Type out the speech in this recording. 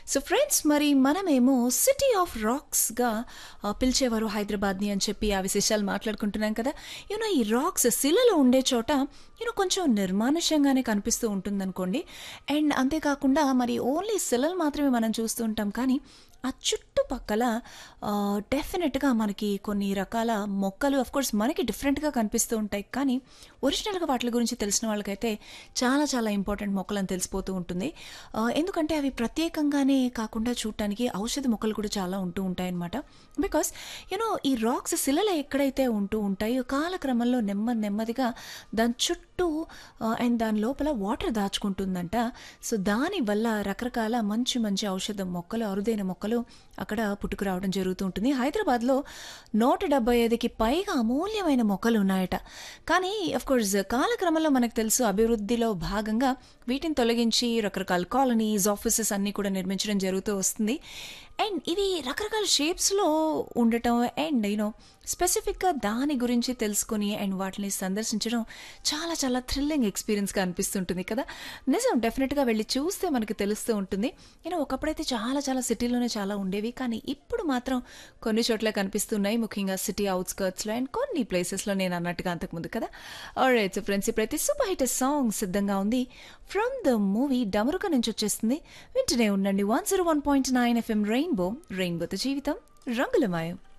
So friends మరి మనమేమో city of రాక్స్గా పిలిచేవారు హైదరాబాద్ని అని చెప్పి ఆ విశేషాలు మాట్లాడుకుంటున్నాం కదా. ఈ రాక్స్ శిలలో ఉండే చోట కొంచెం నిర్మానుష్యంగానే కనిపిస్తూ ఉంటుందనుకోండి. అండ్ అంతేకాకుండా మరి ఓన్లీ శిలలు మాత్రమే మనం చూస్తూ ఉంటాం, కానీ ఆ చుట్టుపక్కల డెఫినెట్గా మనకి కొన్ని రకాల మొక్కలు కోర్స్ మనకి డిఫరెంట్గా కనిపిస్తూ ఉంటాయి, కానీ ఒరిజినల్గా వాటి గురించి తెలిసిన వాళ్ళకైతే చాలా చాలా ఇంపార్టెంట్ మొక్కలు అని తెలిసిపోతూ ఉంటుంది. ఎందుకంటే అవి ప్రత్యేకంగానే కాకుండా చూడటానికి ఔషధ మొక్కలు కూడా చాలా ఉంటూ ఉంటాయన్నమాట. బికాస్ ఈ రాక్స్ శిలలు ఎక్కడైతే ఉంటూ ఉంటాయో కాలక్రమంలో నెమ్మదిగా దాని చుట్టూ అండ్ దాని లోపల వాటర్ దాచుకుంటుందంట. సో దానివల్ల రకరకాల మంచి మంచి ఔషధ మొక్కలు, అరుదైన మొక్కలు అక్కడ పుట్టుకురావడం జరుగుతూ ఉంటుంది. హైదరాబాద్లో 175కి పైగా అమూల్యమైన మొక్కలు ఉన్నాయట. కానీ కోర్స్ కాలక్రమంలో మనకు తెలుసు అభివృద్ధిలో భాగంగా వీటిని తొలగించి రకరకాల కాలనీస్, ఆఫీసెస్ అన్నీ కూడా నిర్మించడం జరుగుతూ వస్తుంది. అండ్ ఇవి రకరకాల షేప్స్లో ఉండటం అండ్ స్పెసిఫిక్గా దాని గురించి తెలుసుకొని అండ్ వాటిని సందర్శించడం చాలా చాలా థ్రిల్లింగ్ ఎక్స్పీరియన్స్గా అనిపిస్తుంటుంది కదా. నిజం, డెఫినెట్గా వెళ్ళి చూస్తే మనకి తెలుస్తూ ఉంటుంది. ఒకప్పుడైతే చాలా చాలా సిటీలోనే చాలా ఉండేవి, కానీ ఇప్పుడు మాత్రం కొన్ని చోట్ల కనిపిస్తున్నాయి, ముఖ్యంగా సిటీ అవుట్స్కర్ట్స్లో అండ్ కొన్ని ప్లేసెస్లో నేను అన్నట్టుగా అంతకుముందు కదా. ఆల్రైట్ సో ఫ్రెండ్స్, ఇప్పుడైతే సూపర్ హిట్ సాంగ్ సిద్ధంగా ఉంది. ఫ్రమ్ ద మూవీ డమరుక నుంచి వచ్చేస్తుంది. వింటూనే ఉండండి 101.9 FM రెయిన్బోతో జీవితం రంగులమయం.